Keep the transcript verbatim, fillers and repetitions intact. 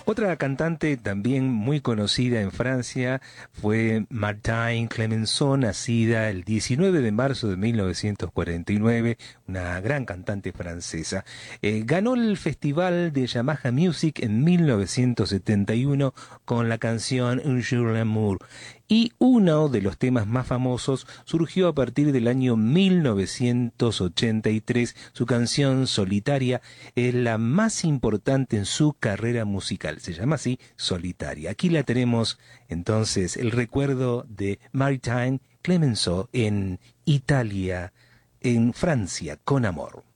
Otra cantante también muy conocida en Francia fue Martine Clemenceau, nacida el diecinueve de marzo de mil novecientos cuarenta y nueve, una gran cantante francesa. Eh, ganó el Festival de Yamaha Music en mil novecientos setenta y uno con la canción Un jour l'amour. Y uno de los temas más famosos surgió a partir del año mil novecientos ochenta y tres. Su canción Solitaria es la más importante en su carrera musical. Se llama así, Solitaria. Aquí la tenemos entonces, el recuerdo de Martine Clemenceau en Italia, en Francia, con amor.